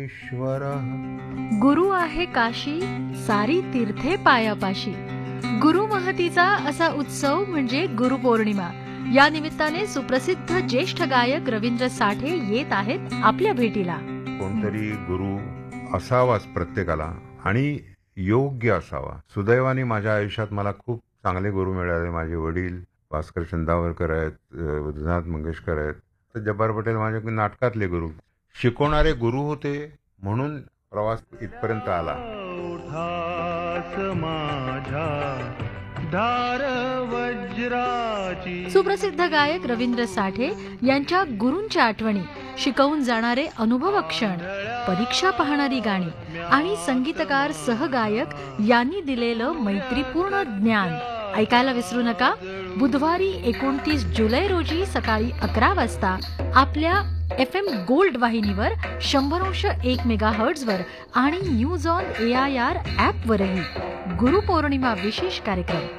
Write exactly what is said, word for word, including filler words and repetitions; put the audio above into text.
ईश्वर गुरु आहे काशी, सारी तीर्थे पायापाशी. गुरु महतीचा असा उत्सव म्हणजे गुरुपौर्णिमा. या निमित्ताने सुप्रसिद्ध ज्येष्ठ गायक रवींद्र साठे येत आहेत आपल्या भेटीला. कोणतरी गुरु असावाच प्रत्येकाला आणि योग्य असावा. सुदैवाने माझ्या आयुष्यात मला खूप चांगले गुरु मिळाले. माझे वडील भास्कर चंदावरकर आहेत, विद्यानाथ मंगेशकर आहेत, तर जब्बार पटेल माझे नाटकातले गुरु. शिकवणारे गुरु होते म्हणून प्रवास इथपर्यंत आला. सुप्रसिद्ध गायक रवींद्र साठे यांच्या गुरूंच्या आठवणी, शिकवून जाणारे अनुभव क्षण, परीक्षा पाहणारी गाणी आणि संगीतकार सहगायक यांनी दिलेलं मैत्रीपूर्ण ज्ञान ऐकायला विसरू नका. बुधवारी एकोणतीस जुलै रोजी सकाळी अकरा वाजता आपल्या एफ एम गोल्ड वाहिनीवर शंभर अंश एक मेगा हर्ट्झ वर आणि news on A I R app वरही गुरुपौर्णिमा विशेष कार्यक्रम.